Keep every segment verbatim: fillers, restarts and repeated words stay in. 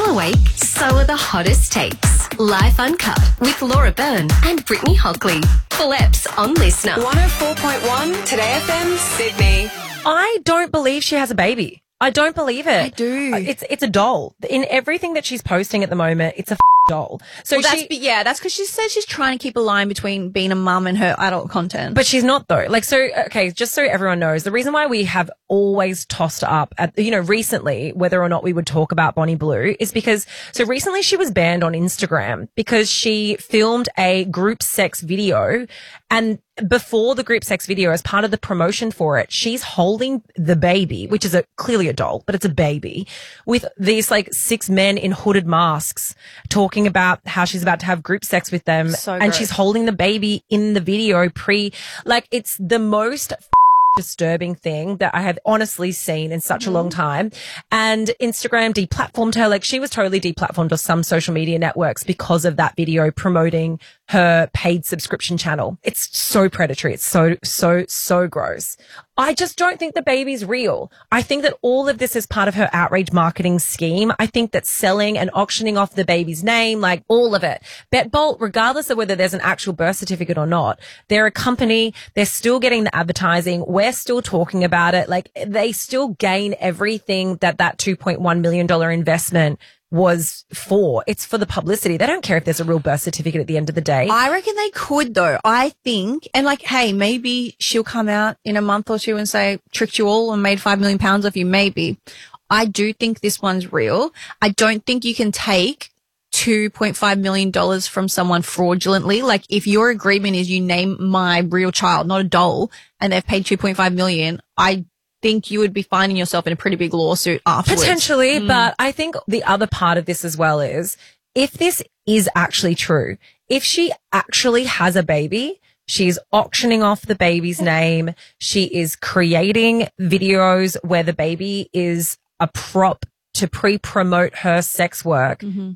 you're awake, so are the hottest takes. Life Uncut with Laura Byrne and Brittany Hockley. Full eps on Listener. one oh four point one Today F M, Sydney. I don't believe she has a baby. I don't believe it. I do. It's it's a doll. In everything that she's posting at the moment, it's a f- doll. So well, that's, she, be- yeah, that's because she says she's trying to keep a line between being a mum and her adult content. but she's not though. Like, so, okay, just so everyone knows, the reason why we have always tossed up at, you know, recently, whether or not we would talk about Bonnie Blue is because, so recently she was banned on Instagram because she filmed a group sex video, and before the group sex video, as part of the promotion for it, she's holding the baby, which is a clearly a doll, but it's a baby, with these like six men in hooded masks talking about how she's about to have group sex with them. So and gross. she's holding the baby in the video pre, like it's the most f- disturbing thing that I have honestly seen in such mm-hmm. a long time. And Instagram deplatformed her. Like, she was totally deplatformed off some social media networks because of that video promoting her paid subscription channel. It's so predatory. It's so, so, so gross. I just don't think the baby's real. I think that all of this is part of her outrage marketing scheme. I think that selling and auctioning off the baby's name, like all of it. BetBolt, regardless of whether there's an actual birth certificate or not, they're a company. They're still getting the advertising. We're still talking about it. Like, they still gain everything that that two point one million dollars investment was for. It's for the publicity. They don't care if there's a real birth certificate at the end of the day. I reckon they could though. I think, and like, hey, maybe she'll come out in a month or two and say, tricked you all and made five million pounds off you. Maybe. I do think this one's real. I don't think you can take two point five million dollars from someone fraudulently. Like, if your agreement is you name my real child, not a doll, and they've paid two point five million dollars, I think you would be finding yourself in a pretty big lawsuit afterwards. Potentially, Mm. but I think the other part of this as well is, if this is actually true, if she actually has a baby, she's auctioning off the baby's name, she is creating videos where the baby is a prop to pre-promote her sex work, Mm-hmm.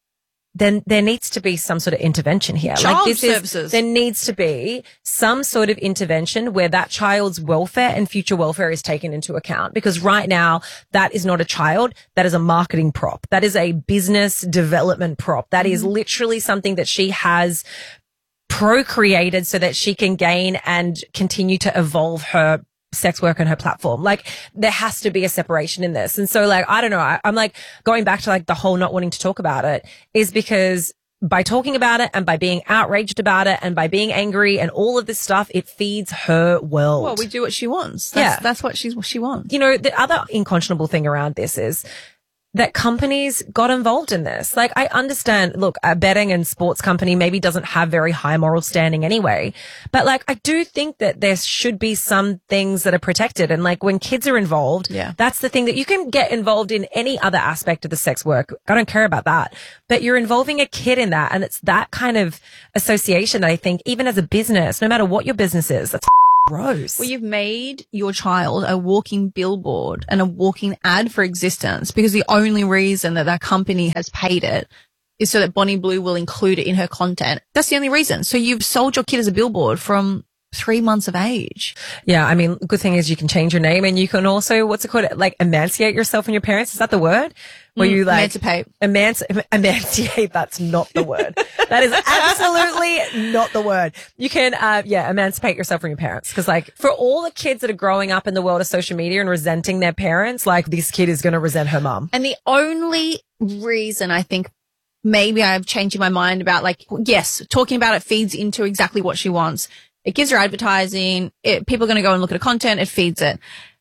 then there needs to be some sort of intervention here. Child like this services. Is, there needs to be some sort of intervention where that child's welfare and future welfare is taken into account. Because right now, that is not a child. That is a marketing prop. That is a business development prop. That is literally something that she has procreated so that she can gain and continue to evolve her sex work on her platform. Like, there has to be a separation in this. And so, like, I don't know. I, I'm like going back to like the whole not wanting to talk about it is because by talking about it and by being outraged about it and by being angry and all of this stuff, it feeds her world. Well, we do what she wants. That's, Yeah. that's what she's, she wants. You know, the other unconscionable thing around this is that companies got involved in this. Like, I understand, look, a betting and sports company maybe doesn't have very high moral standing anyway. But like, I do think that there should be some things that are protected. And like, when kids are involved, Yeah. that's the thing that you can get involved in any other aspect of the sex work. I don't care about that. But you're involving a kid in that. And it's that kind of association that I think, even as a business, no matter what your business is, that's gross. Well, you've made your child a walking billboard and a walking ad for existence, because the only reason that that company has paid it is so that Bonnie Blue will include it in her content. That's the only reason. So you've sold your kid as a billboard from three months of age. Yeah, I mean, good thing is you can change your name, and you can also, what's it called, like emancipate yourself from your parents. Is that the word? Where you like Emancipate. Emanci- emancipate. That's not the word. That is absolutely not the word. You can, uh, yeah, emancipate yourself from your parents. Cause like, for all the kids that are growing up in the world of social media and resenting their parents, like, this kid is going to resent her mum. And the only reason I think maybe I'm changing my mind about, like, yes, talking about it feeds into exactly what she wants. It gives her advertising. It, people are going to go and look at her content. It feeds it.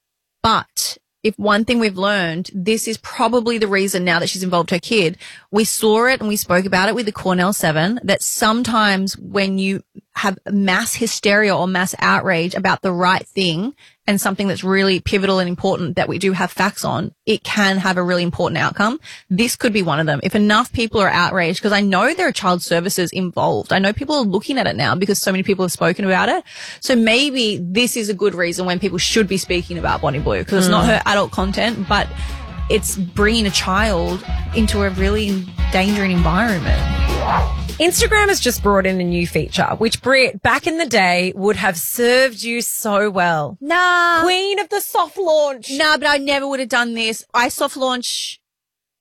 But if one thing we've learned, this is probably the reason now that she's involved her kid. We saw it and we spoke about it with the Cornell seven, that sometimes when you have mass hysteria or mass outrage about the right thing and something that's really pivotal and important that we do have facts on, it can have a really important outcome. This could be one of them. If enough people are outraged, because I know there are child services involved. I know people are looking at it now because so many people have spoken about it. So maybe this is a good reason when people should be speaking about Bonnie Blue, because it's not her adult content, but it's bringing a child into a really endangering environment. Instagram has just brought in a new feature, which, Brit, back in the day would have served you so well. Nah. Queen of the soft launch. Nah, but I never would have done this. I soft launch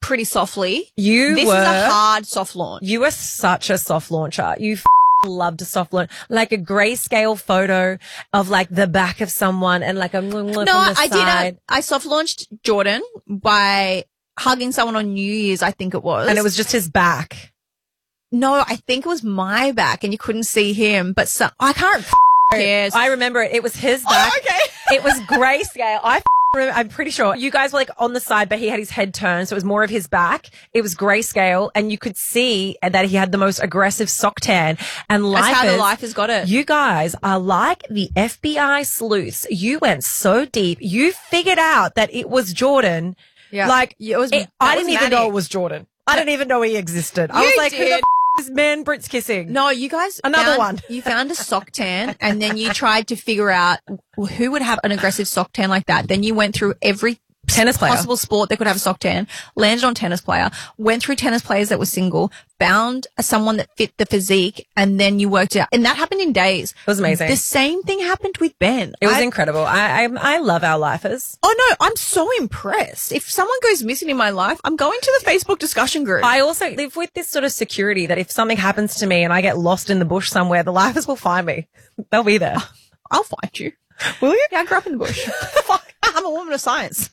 pretty softly. You this were, is a hard soft launch. You were such a soft launcher. You f- loved to soft launch, like a grayscale photo of like the back of someone and like a no, No, I did. I, I soft launched Jordan by hugging someone on New Year's, I think it was. and it was just his back. No, I think it was my back and you couldn't see him, but some, I can't f- cares. I remember it. It was his back. Oh, okay. It was grayscale. I f- remember, I'm pretty sure you guys were like on the side, but he had his head turned. So it was more of his back. It was grayscale and you could see that he had the most aggressive sock tan and life. That's how the life has got it. You guys are like the F B I sleuths. You went so deep. You figured out that it was Jordan. Yeah. Like It was- it- that I was didn't even manic. know it was Jordan. I didn't even know he existed. I You was like, who the did. f- is man Brit's kissing? No, you guys. Another found- one. You found a sock tan and then you tried to figure out who would have an aggressive sock tan like that. Then you went through every Tennis player. possible sport that could have a sock tan, landed on tennis player, went through tennis players that were single, found someone that fit the physique, and then you worked it out. And that happened in days. It was amazing. The same thing happened with Ben. It was I- incredible. I, I I love our lifers. Oh no, I'm so impressed. If someone goes missing in my life, I'm going to the Facebook discussion group. I also live with this sort of security that if something happens to me and I get lost in the bush somewhere, the lifers will find me. They'll be there. I'll find you. Will you? Yeah, I grew up in the bush. Fuck, I'm a woman of science.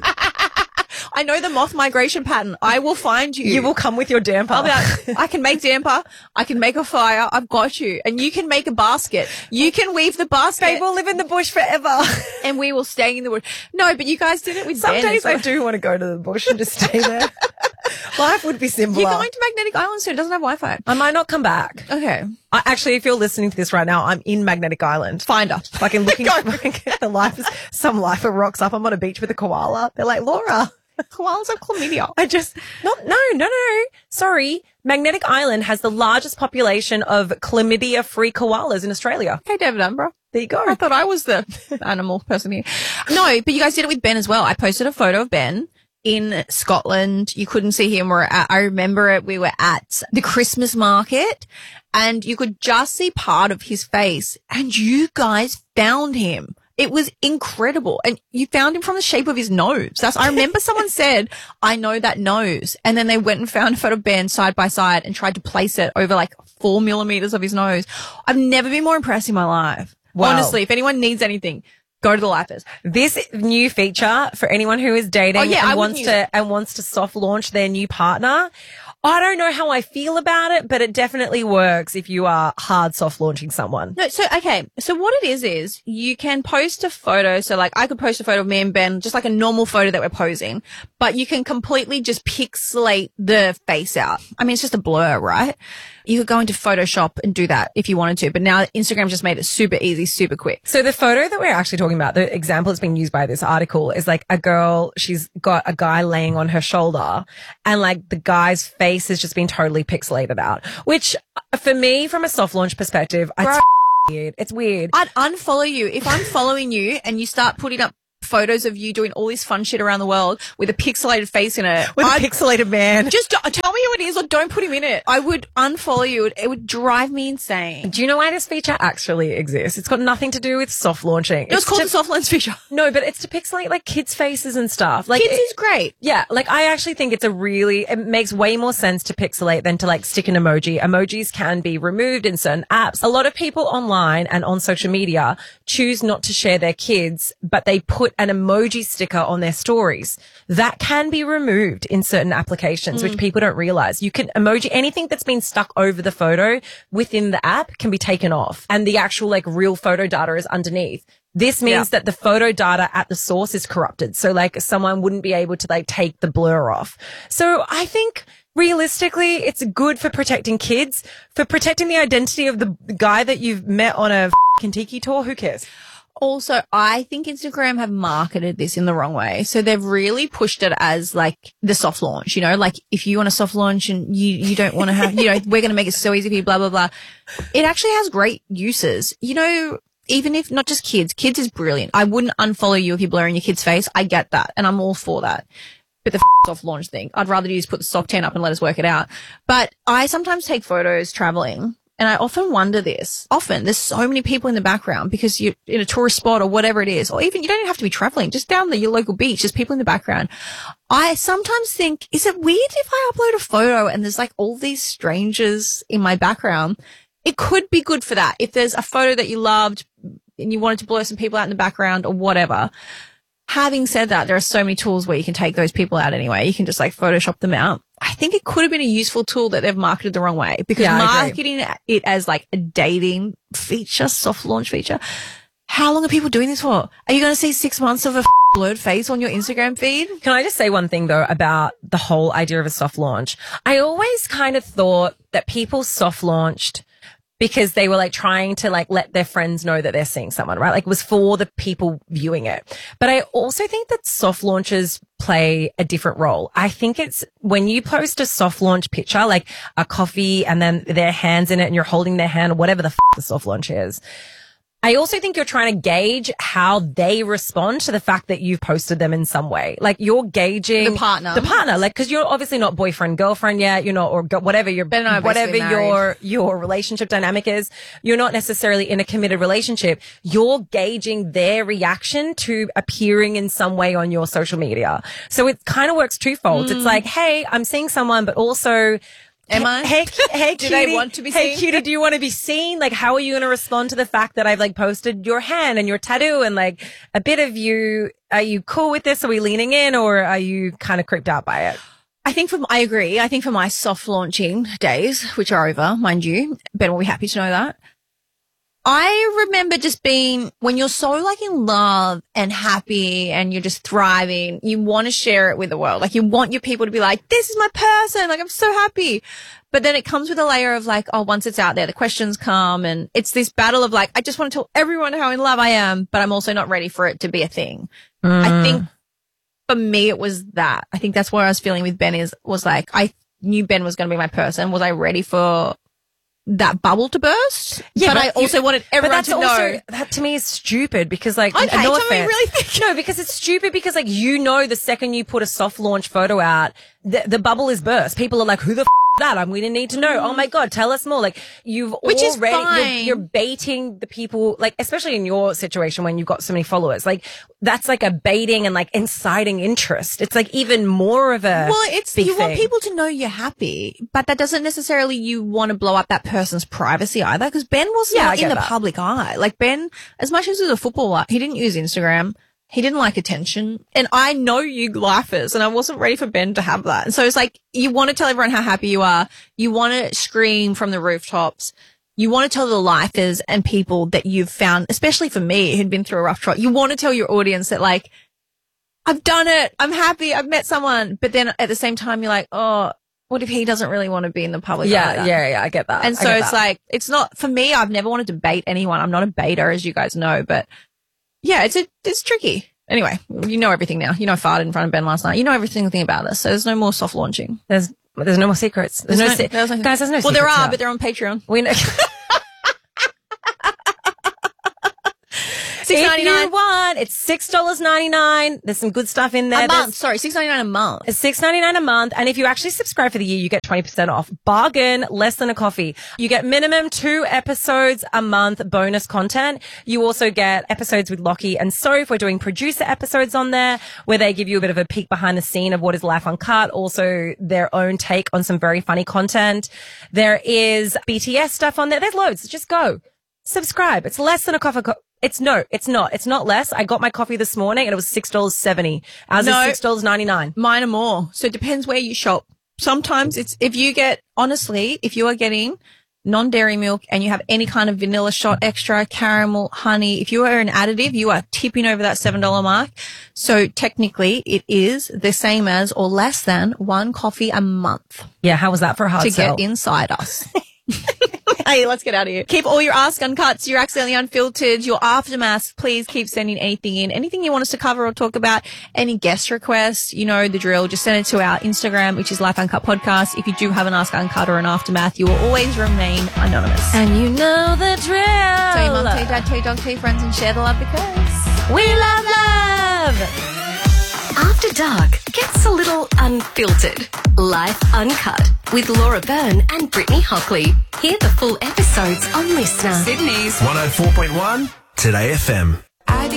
I know the moth migration pattern. I will find you. You will come with your damper. I'll be like, I can make damper. I can make a fire. I've got you. And you can make a basket. You can weave the basket. Babe, we'll live in the bush forever. And we will stay in the wood. No, but you guys did it with Some Ben days as well. I do want to go to the bush and just stay there. Life would be simpler. You're going to Magnetic Island soon. It doesn't have Wi-Fi. I might not come back. Okay. I, actually, if you're listening to this right now, I'm in Magnetic Island. Find us. Fucking looking for the life. Some lifer rocks up. I'm on a beach with a koala. They're like, Laura. Koalas have chlamydia. I just, no, no, no, no. Sorry. Magnetic Island has the largest population of chlamydia-free koalas in Australia. Okay, David Attenborough. There you go. I thought I was the animal person here. No, but you guys did it with Ben as well. I posted a photo of Ben in Scotland. You couldn't see him. We're at, I remember it. We were at the Christmas market and you could just see part of his face and you guys found him. It was incredible. And you found him from the shape of his nose. That's, I remember someone said, I know that nose. And then they went and found a photo of Ben side by side and tried to place it over like four millimeters of his nose. I've never been more impressed in my life. Wow. Honestly, if anyone needs anything, go to the Lifers. This new feature for anyone who is dating Oh, yeah, I and wouldn't wants use to it. and wants to soft launch their new partner. I don't know how I feel about it, but it definitely works if you are hard soft launching someone. No, so, okay. So what it is, is you can post a photo. So like I could post a photo of me and Ben, just like a normal photo that we're posing, but you can completely just pixelate the face out. I mean, it's just a blur, right? You could go into Photoshop and do that if you wanted to, but now Instagram just made it super easy, super quick. So the photo that we're actually talking about, the example that's being used by this article is like a girl, she's got a guy laying on her shoulder and like the guy's face has just been totally pixelated out, which uh, for me, from a soft launch perspective, it's weird. It's weird. I'd unfollow you. If I'm following you and you start putting up photos of you doing all this fun shit around the world with a pixelated face in it. With I'd- a pixelated man. Just do- tell me who it is or don't put him in it. I would unfollow you. It, it would drive me insane. Do you know why this feature actually exists? It's got nothing to do with soft launching. It was called to, the soft lens feature. No, but it's to pixelate like kids' faces and stuff. Like Kids it- is great. Yeah, like I actually think it's a really, it makes way more sense to pixelate than to like stick an emoji. Emojis can be removed in certain apps. A lot of people online and on social media choose not to share their kids, but they put an emoji sticker on their stories. That can be removed in certain applications, which people don't realize. You can emoji anything that's been stuck over the photo within the app can be taken off and the actual like real photo data is underneath. This means Yeah. that the photo data at the source is corrupted. So like someone wouldn't be able to like take the blur off. So I think realistically, it's good for protecting kids, for protecting the identity of the guy that you've met on a f***ing tiki tour. Who cares? Also, I think Instagram have marketed this in the wrong way. So they've really pushed it as like the soft launch, you know, like if you want a soft launch and you, you don't want to have, you know, we're going to make it so easy for you, blah, blah, blah. It actually has great uses. You know, even if not just kids, kids is brilliant. I wouldn't unfollow you if you're blurring your kid's face. I get that. And I'm all for that. But the f- soft launch thing, I'd rather just put the sock tan up and let us work it out. But I sometimes take photos traveling and I often wonder this, often there's so many people in the background because you're in a tourist spot or whatever it is, or even you don't even have to be traveling, just down the, your local beach, there's people in the background. I sometimes think, is it weird if I upload a photo and there's like all these strangers in my background? It could be good for that. If there's a photo that you loved and you wanted to blur some people out in the background or whatever. Having said that, there are so many tools where you can take those people out anyway. You can just like Photoshop them out. I think it could have been a useful tool that they've marketed the wrong way because Yeah, I marketing it as like a dating feature, soft launch feature. How long are people doing this for? Are you going to see six months of a blurred face on your Instagram feed? Can I just say one thing though about the whole idea of a soft launch? I always kind of thought that people soft launched because they were like trying to like let their friends know that they're seeing someone, right? Like it was for the people viewing it. But I also think that soft launches play a different role. I think it's when you post a soft launch picture, like a coffee and then their hands in it and you're holding their hand or whatever the f- the soft launch is. I also think you're trying to gauge how they respond to the fact that you've posted them in some way. Like you're gauging The partner. the partner, like, cause you're obviously not boyfriend, girlfriend yet, you're not, or go- whatever your, Ben and I are whatever basically your, your relationship dynamic is. You're not necessarily in a committed relationship. You're gauging their reaction to appearing in some way on your social media. So it kind of works twofold. Mm. It's like, hey, I'm seeing someone, but also, Am I? Hey, cu- hey, Do cutie. they want to be hey, seen? cutie, do you want to be seen? Like, how are you going to respond to the fact that I've like posted your hand and your tattoo and like a bit of you? Are you cool with this? Are we leaning in or are you kind of creeped out by it? I think for, I agree. I think for my soft launching days, which are over, mind you, Ben will be happy to know that. I remember just being, when you're so like in love and happy and you're just thriving, you want to share it with the world. Like you want your people to be like, this is my person. Like I'm so happy. But then it comes with a layer of like, oh, once it's out there, the questions come and it's this battle of like, I just want to tell everyone how in love I am, but I'm also not ready for it to be a thing. Mm. I think for me, it was that. I think that's what I was feeling with Ben is, was like, I knew Ben was going to be my person. Was I ready for that bubble to burst? Yeah, but, but I also you- wanted everyone but that's to know. also, that to me is stupid because like, Okay, no tell me offense. you really think- No, because it's stupid because like, you know, the second you put a soft launch photo out, the, the bubble is burst. People are like, who the f- that? I'm going to need to know. Oh my God, tell us more. Like you've Which is already, fine. You're, you're baiting the people, like, especially in your situation when you've got so many followers, like that's like a baiting and like inciting interest. It's like even more of a, Well, it's, big you want thing. people to know you're happy, but that doesn't necessarily you want to blow up that person's privacy either. Because Ben was Yeah, I not in get the that. public eye. Like Ben, as much as he was a footballer, he didn't use Instagram. He didn't like attention. And I know you lifers and I wasn't ready for Ben to have that. And so it's like, you want to tell everyone how happy you are. You want to scream from the rooftops. You want to tell the lifers and people that you've found, especially for me, who'd been through a rough trot. You want to tell your audience that like, I've done it. I'm happy. I've met someone. But then at the same time, you're like, oh, what if he doesn't really want to be in the public eye? yeah, either? yeah, yeah. I get that. And I so get it's that. like, it's not, for me, I've never wanted to bait anyone. I'm not a baiter, as you guys know, but yeah, it's a, it's tricky. Anyway, you know everything now. You know I farted in front of Ben last night. You know every single thing about this. So there's no more soft launching. there's, there's no more secrets. There's, no, se- there's no- guys, there's no Well, there secrets are, here. but they're on Patreon. We know. six If ninety-nine you want, it's six dollars and ninety-nine cents. There's some good stuff in there. a There's- month. Sorry, six ninety-nine a month. It's six ninety-nine a month. And if you actually subscribe for the year, you get twenty percent off. Bargain, less than a coffee. You get minimum two episodes a month bonus content. You also get episodes with Lockie and Soph. We're doing producer episodes on there where they give you a bit of a peek behind the scene of what is Life Uncut. Also their own take on some very funny content. There is B T S stuff on there. There's loads. Just go. Subscribe. It's less than a coffee. Co- it's no, it's not. It's not less. I got my coffee this morning and it was six dollars and seventy cents. Ours No. is six dollars and ninety-nine cents. Mine are more. So it depends where you shop. Sometimes it's, if you get, honestly, if you are getting non-dairy milk and you have any kind of vanilla shot, extra, caramel, honey, if you are an additive, you are tipping over that seven dollars mark. So technically it is the same as or less than one coffee a month Yeah, how was that for a hard to sell? get inside us. Hey, let's get out of here. Keep all your Ask Uncuts, your Accidentally Unfiltered, your Aftermath. Please keep sending anything in. Anything you want us to cover or talk about. Any guest requests, you know the drill. Just send it to our Instagram, which is Life Uncut Podcast. If you do have an Ask Uncut or an Aftermath, you will always remain anonymous. And you know the drill. Tell your mum, tell your dad, tell your dog, tell your friends, and share the love because we love love. After Dark gets a little unfiltered. Life Uncut with Laura Byrne and Brittany Hockley. Hear the full episodes on Listener. Sydney's one oh four point one Today F M.